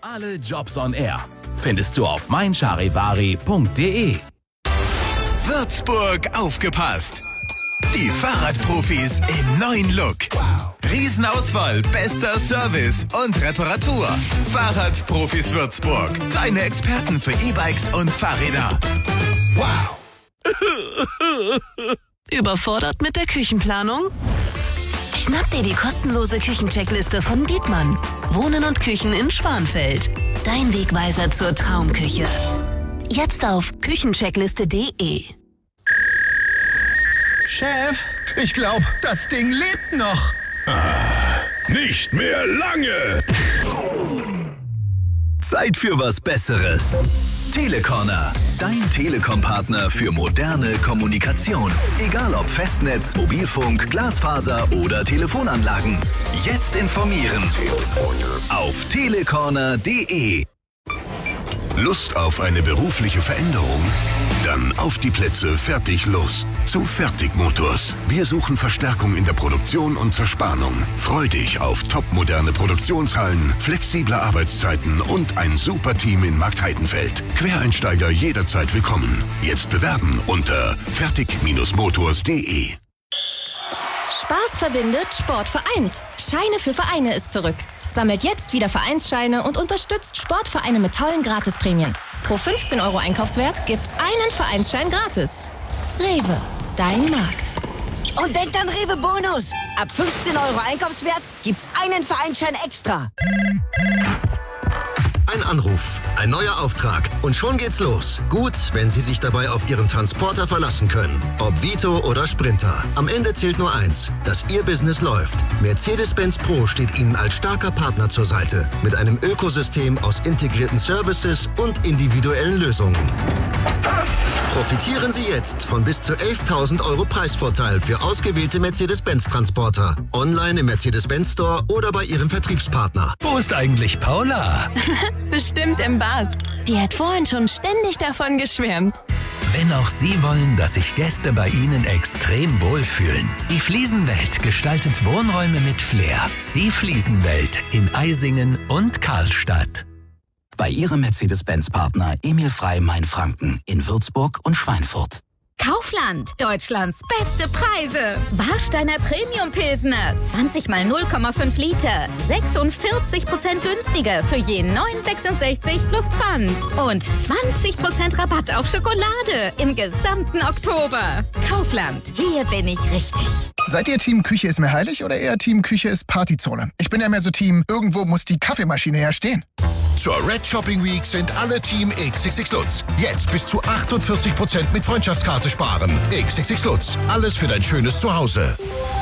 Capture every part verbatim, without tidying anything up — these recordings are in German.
Alle Jobs on Air findest du auf mein charivari punkt de. Würzburg aufgepasst! Die Fahrradprofis im neuen Look. Riesenauswahl, bester Service und Reparatur. Fahrradprofis Würzburg. Deine Experten für E-Bikes und Fahrräder. Wow! Überfordert mit der Küchenplanung? Schnapp dir die kostenlose Küchencheckliste von Dietmann. Wohnen und Küchen in Schwanfeld. Dein Wegweiser zur Traumküche. Jetzt auf küchencheckliste punkt de. Chef, ich glaube, das Ding lebt noch. Ah, nicht mehr lange. Zeit für was Besseres. Telecorner, dein Telekom-Partner für moderne Kommunikation. Egal ob Festnetz, Mobilfunk, Glasfaser oder Telefonanlagen. Jetzt informieren auf telecorner punkt de. Lust auf eine berufliche Veränderung? Dann auf die Plätze, fertig, los. Zu Fertigmotors. Wir suchen Verstärkung in der Produktion und Zerspannung. Freu dich auf topmoderne Produktionshallen, flexible Arbeitszeiten und ein super Team in Marktheidenfeld. Quereinsteiger jederzeit willkommen. Jetzt bewerben unter fertig Motors punkt de. Spaß verbindet, Sport vereint. Scheine für Vereine ist zurück. Sammelt jetzt wieder Vereinsscheine und unterstützt Sportvereine mit tollen Gratisprämien. Pro fünfzehn Euro Einkaufswert gibt's einen Vereinsschein gratis. Rewe, dein Markt. Und denkt an Rewe Bonus. Ab fünfzehn Euro Einkaufswert gibt's einen Vereinsschein extra. Ein Anruf, ein neuer Auftrag und schon geht's los. Gut, wenn Sie sich dabei auf Ihren Transporter verlassen können. Ob Vito oder Sprinter. Am Ende zählt nur eins, dass Ihr Business läuft. Mercedes-Benz Pro steht Ihnen als starker Partner zur Seite. Mit einem Ökosystem aus integrierten Services und individuellen Lösungen. Profitieren Sie jetzt von bis zu elftausend Euro Preisvorteil für ausgewählte Mercedes-Benz-Transporter. Online im Mercedes-Benz Store oder bei Ihrem Vertriebspartner. Wo ist eigentlich Paula? Bestimmt im Bad. Die hat vorhin schon ständig davon geschwärmt. Wenn auch Sie wollen, dass sich Gäste bei Ihnen extrem wohlfühlen. Die Fliesenwelt gestaltet Wohnräume mit Flair. Die Fliesenwelt in Eisingen und Karlstadt. Bei Ihrem Mercedes-Benz-Partner Emil Frey Mainfranken in Würzburg und Schweinfurt. Kaufland, Deutschlands beste Preise. Warsteiner Premium Pilsner, zwanzig mal null Komma fünf Liter, sechsundvierzig Prozent günstiger für je neun Komma sechsundsechzig plus Pfand. Und zwanzig Prozent Rabatt auf Schokolade im gesamten Oktober. Kaufland, hier bin ich richtig. Seid ihr Team Küche ist mir heilig oder eher Team Küche ist Partyzone? Ich bin ja mehr so Team, irgendwo muss die Kaffeemaschine herstehen. Zur Red Shopping Week sind alle Team X X X Lutz. Jetzt bis zu achtundvierzig Prozent mit Freundschaftskarte sparen. X X X Lutz. Alles für dein schönes Zuhause.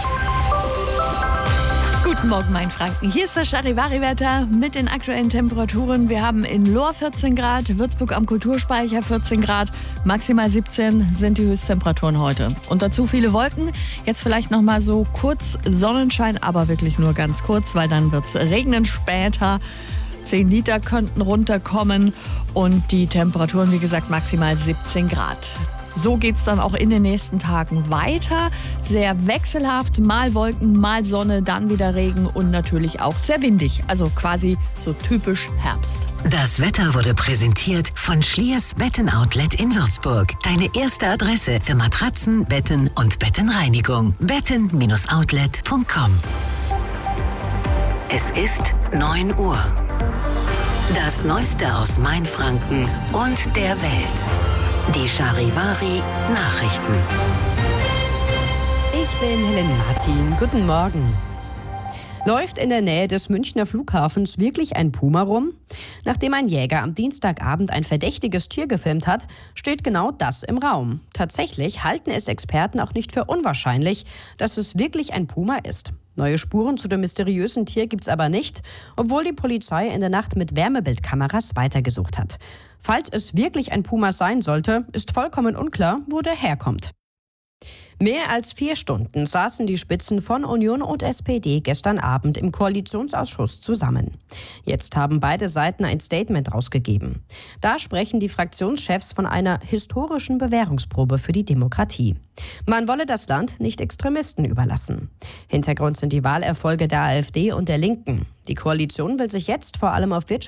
Guten Morgen, mein Franken. Hier ist das Charivari-Wetter mit den aktuellen Temperaturen. Wir haben in Lohr vierzehn Grad, Würzburg am Kulturspeicher vierzehn Grad, maximal siebzehn sind die Höchsttemperaturen heute. Und dazu viele Wolken. Jetzt vielleicht noch mal so kurz Sonnenschein, aber wirklich nur ganz kurz, weil dann wird es regnen später. zehn Liter könnten runterkommen und die Temperaturen, wie gesagt, maximal siebzehn Grad. So geht es dann auch in den nächsten Tagen weiter. Sehr wechselhaft, mal Wolken, mal Sonne, dann wieder Regen und natürlich auch sehr windig. Also quasi so typisch Herbst. Das Wetter wurde präsentiert von Schliers Betten-Outlet in Würzburg. Deine erste Adresse für Matratzen, Betten und Bettenreinigung. betten Outlet punkt com. Es ist neun Uhr. Das Neueste aus Mainfranken und der Welt. Die Charivari Nachrichten. Ich bin Helen Martin. Guten Morgen. Läuft in der Nähe des Münchner Flughafens wirklich ein Puma rum? Nachdem ein Jäger am Dienstagabend ein verdächtiges Tier gefilmt hat, steht genau das im Raum. Tatsächlich halten es Experten auch nicht für unwahrscheinlich, dass es wirklich ein Puma ist. Neue Spuren zu dem mysteriösen Tier gibt's aber nicht, obwohl die Polizei in der Nacht mit Wärmebildkameras weitergesucht hat. Falls es wirklich ein Puma sein sollte, ist vollkommen unklar, wo der herkommt. Mehr als vier Stunden saßen die Spitzen von Union und S P D gestern Abend im Koalitionsausschuss zusammen. Jetzt haben beide Seiten ein Statement rausgegeben. Da sprechen die Fraktionschefs von einer historischen Bewährungsprobe für die Demokratie. Man wolle das Land nicht Extremisten überlassen. Hintergrund sind die Wahlerfolge der AfD und der Linken. Die Koalition will sich jetzt vor allem auf Wirtschaft